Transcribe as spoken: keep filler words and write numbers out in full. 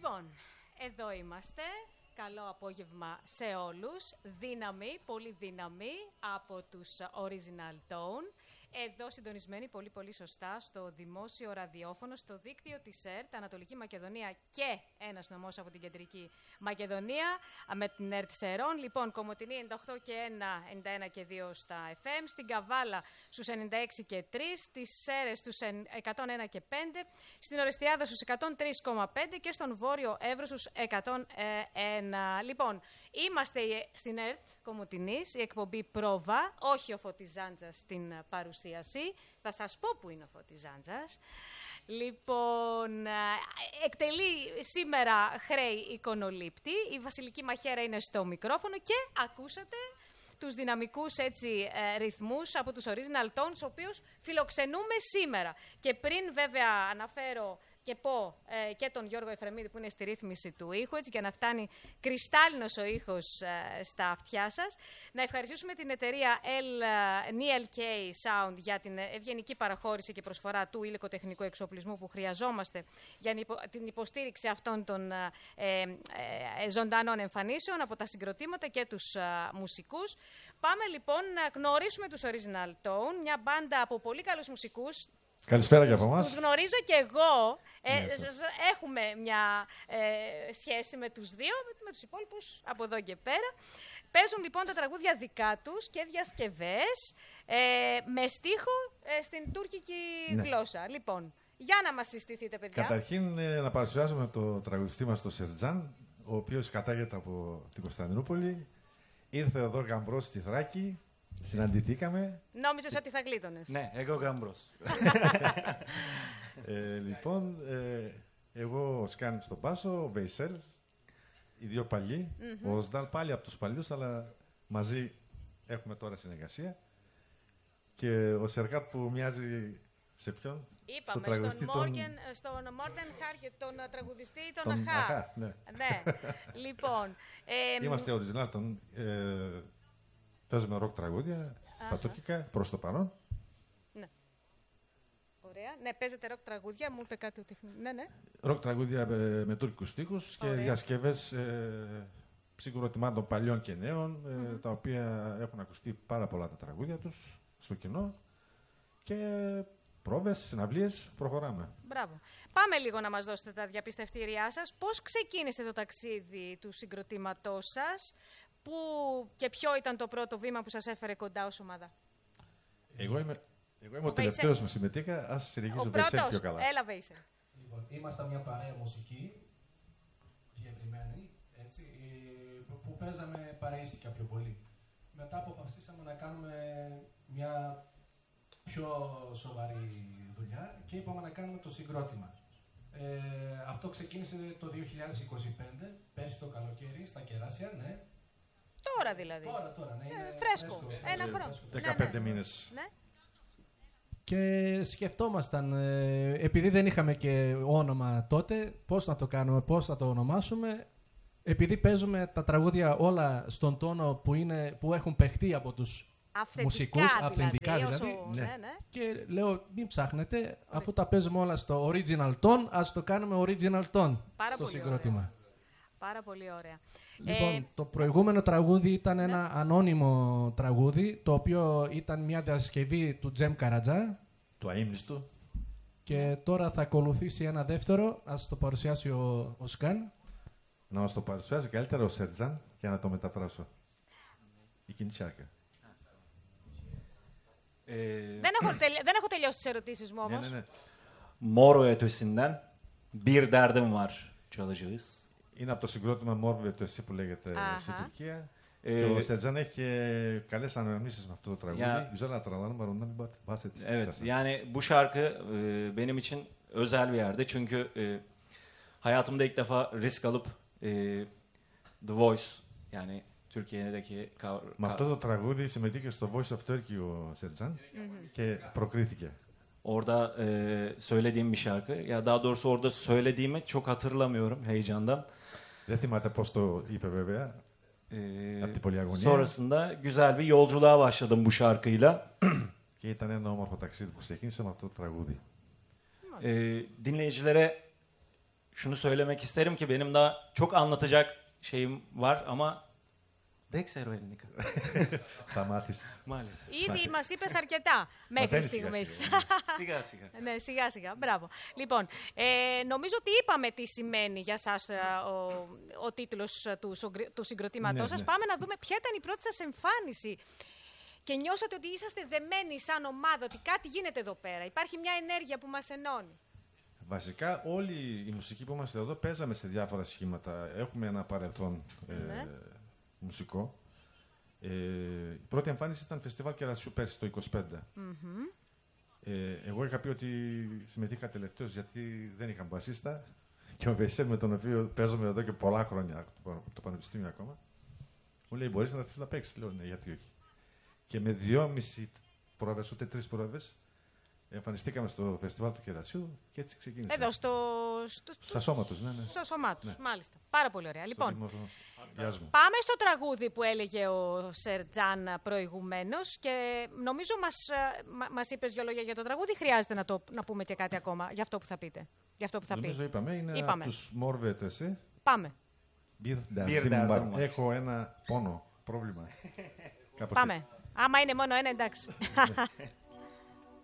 Λοιπόν, εδώ είμαστε. Καλό απόγευμα σε όλους. Δύναμη, πολύ δύναμη από τους Original Tone. Εδώ συντονισμένοι πολύ πολύ σωστά στο δημόσιο ραδιόφωνο, στο δίκτυο της ΕΡΤ, Ανατολική Μακεδονία και ένας νομός από την Κεντρική Μακεδονία με την ΕΡΤ Σερών. Λοιπόν, Κομοτηνή ενενήντα οκτώ και ένα, ενενήντα ένα και δύο στα εφ εμ, στην Καβάλα στους ενενήντα έξι και τρία, στις Σέρες στους εκατόν ένα και πέντε, στην Ορεστιάδα στους εκατόν τρία κόμμα πέντε και στον Βόρειο Εύρο στους εκατόν ένα. Λοιπόν, είμαστε στην ΕΡΤ Κομοτηνής, η εκπομπή Πρόβα, όχι ο Φώτης Ζάντζας στην παρουσίαση. Θα σας πω που είναι ο Φώτης Ζάντζας. Λοιπόν, εκτελεί σήμερα χρέη εικονολήπτη. Η Βασιλική Μαχαίρα είναι στο μικρόφωνο και ακούσατε τους δυναμικούς έτσι, ε, ρυθμούς από τους Original Tones, τους οποίους φιλοξενούμε σήμερα. Και πριν βέβαια αναφέρω και πω ε, και τον Γιώργο Εφρεμίδη που είναι στη ρύθμιση του ήχου, έτσι για να φτάνει κρυστάλλινος ο ήχος ε, στα αυτιά σας. Να ευχαριστήσουμε την εταιρεία εν ελ κέι Sound για την ευγενική παραχώρηση και προσφορά του υλικοτεχνικού εξοπλισμού που χρειαζόμαστε για την υποστήριξη αυτών των ε, ε, ε, ζωντανών εμφανίσεων από τα συγκροτήματα και τους ε, μουσικούς. Πάμε λοιπόν να γνωρίσουμε τους Original Tone, μια μπάντα από πολύ καλούς μουσικούς. Καλησπέρα και από εμάς. Τους γνωρίζω και εγώ. Ε, έχουμε μια ε, σχέση με τους δύο, με τους υπόλοιπους από εδώ και πέρα. Παίζουν λοιπόν τα τραγούδια δικά τους και διασκευές ε, με στίχο ε, στην τουρκική ναι. γλώσσα. Λοιπόν, για να μας συστηθείτε, παιδιά. Καταρχήν ε, να παρουσιάσουμε το τραγουδιστή μας, τον Σερτζάν, ο οποίος κατάγεται από την Κωνσταντινούπολη. Ήρθε εδώ γαμπρός στη Θράκη. Συναντηθήκαμε. Νόμιζες ότι θα γλίτωνες. Ναι, εγώ γαμπρός. ε, λοιπόν, ε, εγώ ο Σκάνης στον Πάσο, ο Βεϊσέλ, οι δύο παλιοί. Mm-hmm. Ο Σδάλ πάλι από τους παλιούς, αλλά μαζί έχουμε τώρα συνεργασία. Και ο Σεργάτ που μοιάζει σε ποιον? Είπαμε, στο στον, Μόργεν, τον... στον Μόρτεν Χαρ και τον τραγουδιστή τον, τον Αχά. Αχά ναι. ναι. Λοιπόν. Ε, Είμαστε original τον... Ε, παίζουμε ροκ τραγούδια στα τουρκικά προς το παρόν. Ναι. Ωραία. Ναι, παίζετε ροκ τραγούδια, μου είπε κάτι ο τεχνικός. Ναι, ναι. Ροκ τραγούδια με, με τουρκικούς στίχους και διασκευές ε, συγκροτημάτων παλιών και νέων, ε, mm-hmm. τα οποία έχουν ακουστεί πάρα πολλά τα τραγούδια τους στο κοινό και πρόβες, συναυλίες, προχωράμε. Μπράβο. Πάμε λίγο να μας δώσετε τα διαπιστευτήριά σας. Πώς ξεκίνησε το ταξίδι του συγκροτήματός σας? Πού και ποιο ήταν το πρώτο βήμα που σας έφερε κοντά ως ομάδα? Εγώ είμαι, εγώ είμαι ο, ο τελευταίος που συμμετείχα, ας συνεχίσω ο Βεϊσέλ πιο καλά. Έλα Βεϊσέλ. Λοιπόν, ήμασταν μια παρέα μουσική, διευρυμένη, έτσι, που παίζαμε παρεΐστικα πιο πολύ. Μετά αποφασίσαμε να κάνουμε μια πιο σοβαρή δουλειά και είπαμε να κάνουμε το συγκρότημα. Ε, αυτό ξεκίνησε το δύο χιλιάδες είκοσι πέντε, πέρσι το καλοκαίρι, στα Κεράσια, ναι. Τώρα δηλαδή. Τώρα, τώρα, ναι. Ε, φρέσκο. φρέσκο. Ένα χρόνο. δεκαπέντε ναι, ναι. μήνες. Ναι. Και σκεφτόμασταν, ε, επειδή δεν είχαμε και όνομα τότε, πώς να το κάνουμε, πώς να το ονομάσουμε. Επειδή παίζουμε τα τραγούδια όλα στον τόνο που, είναι, που έχουν παιχτεί από τους αυθεντικά μουσικούς, δηλαδή, αυθεντικά δηλαδή. δηλαδή όσο, ναι. Ναι. Και λέω, μην ψάχνετε, Ορίστε. αφού τα παίζουμε όλα στο original tone, ας το κάνουμε original tone, Πάρα το συγκρότημα. Ωραία. Πάρα πολύ ωραία. Λοιπόν, ε, το προηγούμενο τραγούδι ήταν ναι. ένα ανώνυμο τραγούδι, το οποίο ήταν μια διασκευή του Τζέμ Καρατζά. Του αείμνηστου. Και ναι. τώρα θα ακολουθήσει ένα δεύτερο, ας το παρουσιάσει ο, ο Σκάν. Να μας το παρουσιάσει καλύτερα ο Σερτζάν και να το μεταφράσω. Η κοινή σάρκα. Ε, δεν, έχω τελει... δεν έχω τελειώσει τις ερωτήσεις μου όμως. Ναι, ναι, ναι. Mor ve Ötesi'nden bir derdim var çalacağız. Είναι από το συγκρότημα Mor ve Ötesi που λέγεται Αχα. στην Τουρκία. Ε, και ο Σερτζάν έχει και καλές αναμνήσεις με αυτό το τραγούδι. Ya, güzel hatıralarım var, ondan bir bahsetsin evet, istersen. yani bu şarkı e, benim için özel bir yerde. Çünkü e, hayatımda ilk defa risk alıp e, The Voice, yani Türkiye'deki... Με αυτό το τραγούδι συμμετείχε στο Voice of Turkey ο Σερτζάν mm-hmm. και προκρίθηκε. Orada e, söylediğim bir şarkı. Ya daha doğrusu orada söylediğimi çok hatırlamıyorum heyecandan. Δεν θυμάται πώς το είπε βέβαια. Ee, Από την πολυαγωνία. Sonrasında güzel bir yolculuğa başladım bu şarkıyla. Και ήταν ένα όμορφο ταξίδι που ξεκίνησε με αυτό το τραγούδι. Ee, dinleyicilere şunu söylemek isterim ki benim daha çok anlatacak şeyim var ama δεν ξέρω ελληνικά. Θα μάθεις. Μάλιστα. Ήδη μας είπες αρκετά μέχρι Μαθαίνεις στιγμής. σιγά Σιγά σιγά. Ναι, σιγά σιγά. Μπράβο. Λοιπόν, ε, νομίζω ότι είπαμε τι σημαίνει για σας ε, ο, ο τίτλος του, σογκρι- του συγκροτήματός Ναι, σας. ναι. Πάμε να δούμε ποια ήταν η πρώτη σας εμφάνιση. Και νιώσατε ότι είσαστε δεμένοι σαν ομάδα, ότι κάτι γίνεται εδώ πέρα. Υπάρχει μια ενέργεια που μας ενώνει. Βασικά, όλοι οι μουσικοί που είμαστε εδώ παίζαμε σε διάφορα σχήματα. Έχουμε ένα παρελθόν ε, Ναι. μουσικό. Ε, η πρώτη εμφάνιση ήταν φεστιβάλ Κερασιού πέρσι, το είκοσι πέντε. Μμμ. Ε, εγώ είχα πει ότι συμμετείχα τελευταίος γιατί δεν είχα μπασίστα και ο Βεσέλ με τον οποίο παίζομαι εδώ και πολλά χρόνια, το, το πανεπιστήμιο ακόμα, μου λέει: μπορείς να έρθεις να παίξεις? Λέω: ναι, γιατί όχι. Και με δυόμιση πρόβες, ούτε τρεις πρόβες, εμφανιστήκαμε στο φεστιβάλ του Κερασιού και έτσι ξεκίνησε. Εδώ στο, στο, Στα σώμα τους, ναι, ναι. στο σώμα τους, Ναι. μάλιστα. Πάρα πολύ ωραία. Στο Λοιπόν, δημόσιο διάσημο. πάμε στο τραγούδι που έλεγε ο Σερτζάν προηγουμένως και νομίζω μας, ε, μα- μας είπες δυο λόγια για το τραγούδι. Χρειάζεται να, το, να πούμε και κάτι ακόμα για αυτό που θα πείτε. Για αυτό που θα Νομίζω πει. είπαμε, είναι Είπαμε. από τους Μόρβετες. Ε. Πάμε. Beer Beer Garden Bar. Garden. Έχω ένα πόνο, πρόβλημα. Κάπως Πάμε. Άμα είναι μόνο ένα, εντάξει. έτσι.